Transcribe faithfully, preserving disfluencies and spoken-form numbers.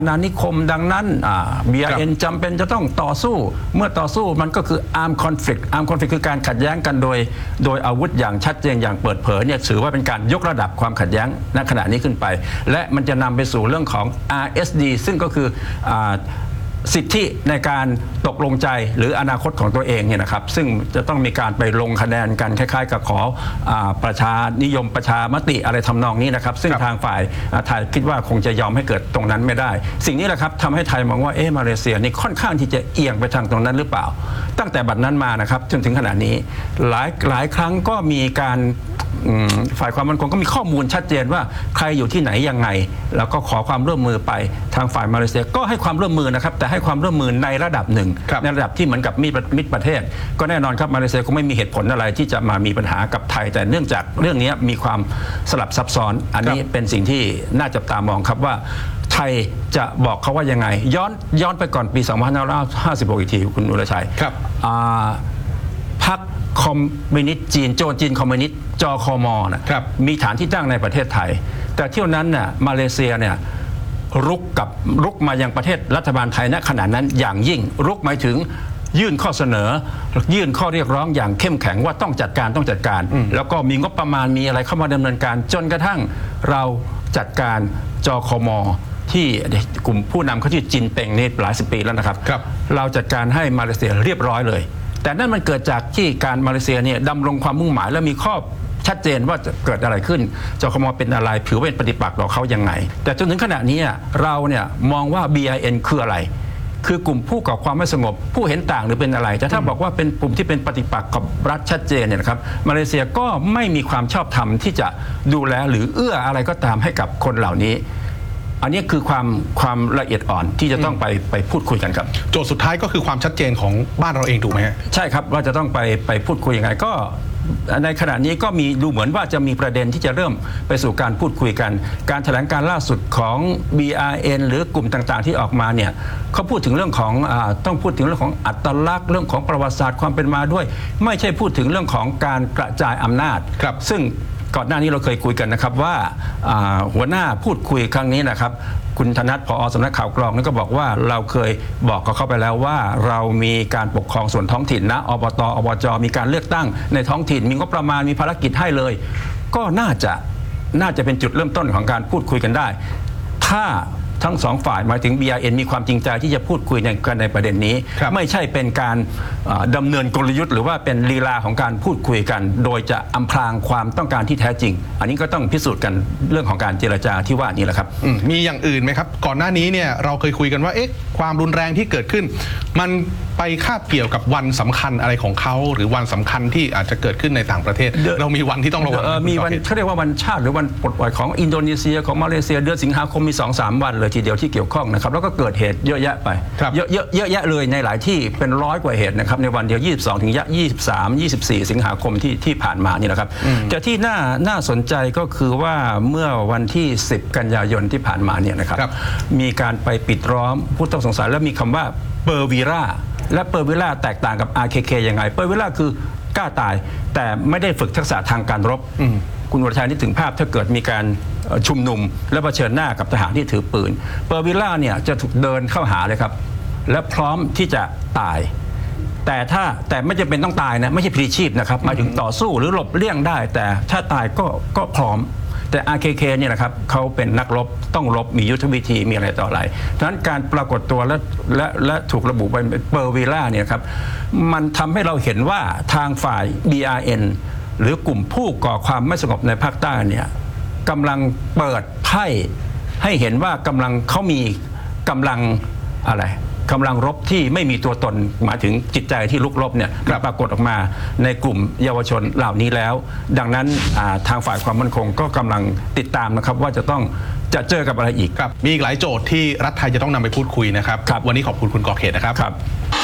นานิคมดังนั้น บี อาร์ เอ็น จำเป็นจะต้องต่อสู้เมื่อต่อสู้มันก็คือ armed conflict armed conflict คือการขัดแย้งกันโดยโดยอาวุธอย่างชัดเจนอย่างเปิดเผยเนี่ยถือว่าเป็นการยกระดับความขัดแย้งณขณะนี้ขึ้นไปและมันจะนำไปสู่เรื่องของ อาร์ เอส ดี ซึ่งก็คือสิทธิในการตกลงใจหรืออนาคตของตัวเองเนี่ยนะครับซึ่งจะต้องมีการไปลงคะแนนกันคล้ายๆกับขอประชานิยมประชามติอะไรทำนองนี้นะครับซึ่งทางฝ่ายไทยคิดว่าคงจะยอมให้เกิดตรงนั้นไม่ได้สิ่งนี้แหละครับทำให้ไทยมองว่าเอ๊ะมาเลเซียนี่ค่อนข้างที่จะเอียงไปทางตรงนั้นหรือเปล่าตั้งแต่บัดนั้นมานะครับจนถึงขณะนี้หลายหลายครั้งก็มีการฝ่ายความมั่นคงก็มีข้อมูลชัดเจนว่าใครอยู่ที่ไหนยังไงแล้วก็ขอความร่วมมือไปทางฝ่ายมาเลเซียก็ให้ความร่วมมือนะครับแต่ให้ความร่วมมือในระดับหนึ่งในระดับที่เหมือนกับมิตรประเทศก็แน่นอนครับมาเลเซียคงไม่มีเหตุผลอะไรที่จะมามีปัญหากับไทยแต่เนื่องจากเรื่องนี้มีความสลับซับซ้อนอันนี้เป็นสิ่งที่น่าจับตามองครับว่าไทยจะบอกเขาว่ายังไงย้อนย้อนไปก่อนปีสองพันห้าร้อยห้าสิบหกอีกทีคุณอุรชัยพรรคคอมมิวนิสต์จีนโจรจีนคอมมิวนิสต์จคมนะมีฐานที่ตั้งในประเทศไทยแต่เที่ยวนั้นน่ะมาเลเซียเนี่ยรุกกับรุกมายังประเทศรัฐบาลไทยณขณะนั้นอย่างยิ่งรุกหมายถึงยื่นข้อเสนอยื่นข้อเรียกร้องอย่างเข้มแข็งว่าต้องจัดการต้องจัดการแล้วก็มีงบประมาณมีอะไรเข้ามาดำเนินการจนกระทั่งเราจัดการจคมที่กลุ่มผู้นำเขาชื่อจินเป่งนี่หลายสิบปีแล้วนะครับเราจัดการให้มาเลเซียเรียบร้อยเลยแต่นั่นมันเกิดจากที่การมาเลเซียเนี่ยดำรงความมุ่งหมายและมีข้อชัดเจนว่าจะเกิดอะไรขึ้นจคมเป็นอะไรถือเป็นปฏิปักษ์ต่อเขายังไงแต่จนถึงขณะนี้เราเนี่ยมองว่า บี ไอ เอ็น คืออะไรคือกลุ่มผู้ก่อความไม่สงบผู้เห็นต่างหรือเป็นอะไรแต่ถ้าบอกว่าเป็นกลุ่มที่เป็นปฏิปักษ์กับรัฐชัดเจนเนี่ยนะครับมาเลเซียก็ไม่มีความชอบธรรมที่จะดูแลหรือเอื้ออะไรก็ตามให้กับคนเหล่านี้อันนี้คือความความละเอียดอ่อนที่จะต้องไปไปพูดคุยกันครับโจทย์สุดท้ายก็คือความชัดเจนของบ้านเราเองถูกไหมใช่ครับว่าจะต้องไปไปพูดคุยยังไงก็ในขณะนี้ก็มีดูเหมือนว่าจะมีประเด็นที่จะเริ่มไปสู่การพูดคุยกันการแถลงการล่าสุดของ บี อาร์ เอ็น หรือกลุ่มต่างๆที่ออกมาเนี่ยเขาพูดถึงเรื่องของอ่าต้องพูดถึงเรื่องของอัตลักษณ์เรื่องของประวัติศาสตร์ความเป็นมาด้วยไม่ใช่พูดถึงเรื่องของการกระจายอำนาจซึ่งก่อนหน้านี้เราเคยคุยกันนะครับว่าหัวหน้าพูดคุยครั้งนี้นะครับคุณธนัทผอ.สำนักข่าวกรองนั่นก็บอกว่าเราเคยบอกกับเขาไปแล้วว่าเรามีการปกครองส่วนท้องถิ่นนะอบต.อบจ.มีการเลือกตั้งในท้องถิ่นมีงบประมาณมีภารกิจให้เลยก็น่าจะน่าจะเป็นจุดเริ่มต้นของการพูดคุยกันได้ถ้าทั้งสองฝ่ายหมายถึง บี อาร์ เอ็น มีความจริงใจที่จะพูดคุยในกันในประเด็นนี้ไม่ใช่เป็นการดำเนินกลยุทธ์หรือว่าเป็นลีลาของการพูดคุยกันโดยจะอำพรางความต้องการที่แท้จริงอันนี้ก็ต้องพิสูจน์กันเรื่องของการเจรจาที่ว่านี้แหละครับมีอย่างอื่นไหมครับก่อนหน้านี้เนี่ยเราเคยคุยกันว่าเอ๊ะความรุนแรงที่เกิดขึ้นมันไปคาบเกี่ยวกับวันสำคัญอะไรของเขาหรือวันสำคัญที่อาจจะเกิดขึ้นในต่างประเทศเรามีวันที่ต้องระวังมีวันเขาเรียกว่าวันชาติหรือวันปลดปล่อยของอินโดนีเซียของมาเลเซียเดือนสิงหาคมมี สองสาม วันเลยทีเดียวที่เกี่ยวข้องนะครับแล้วก็เกิดเหตุเยอะแยะไปเยอะเยอะเยอะแยะเลยในหลายที่เป็นร้อยกว่าเหตุนะครับในวันเดียวยี่สิบสองถึงยี่สิบสาม ยี่สิบสี่สิงหาคมที่ที่ผ่านมานี่แหละครับแต่ที่น่าน่าสนใจก็คือว่าเมื่อวันที่สิบกันยายนที่ผ่านมาเนี่ยนะครับมีการไปปิดล้อมผู้ต้องสงสัยและมีคำว่าเปอร์วีราและเปอร์วิล่าแตกต่างกับ อาร์ เค เค ยังไงเปอร์วิล่าคือกล้าตายแต่ไม่ได้ฝึกทักษะทางการรบคุณวรชัยนึกถึงภาพถ้าเกิดมีการชุมนุมและเผชิญหน้ากับทหารที่ถือปืนเปอร์วิล่าเนี่ยจะถูกเดินเข้าหาเลยครับและพร้อมที่จะตายแต่ถ้าแต่ไม่จำเป็นต้องตายนะไม่ใช่พลีชีพนะครับหมายถึงต่อสู้หรือหลบเลี่ยงได้แต่ถ้าตายก็ก็พร้อมแต่ อาร์ เค เค เนี่ยนะครับเขาเป็นนักรบต้องรบมียุทธวิธีมีอะไรต่ออะไรดังนั้นการปรากฏตัวและและและถูกระบุเป็นเปอร์วิล่าเนี่ยครับมันทำให้เราเห็นว่าทางฝ่าย บี อาร์ เอ็น หรือกลุ่มผู้ก่อความไม่สงบในภาคใต้เนี่ยกำลังเปิดไพ่ให้เห็นว่ากำลังเขามีกำลังอะไรกำลังรบที่ไม่มีตัวตนหมายถึงจิตใจที่ลุกรบเนี่ยปรากฏออกมาในกลุ่มเยาวชนเหล่านี้แล้วดังนั้นทางฝ่ายความมั่นคงก็กำลังติดตามนะครับว่าจะต้องจะเจอกับอะไรอีกมีอีกหลายโจทย์ที่รัฐไทยจะต้องนำไปพูดคุยนะครับวันนี้ขอบคุณคุณกอเขตนะครับ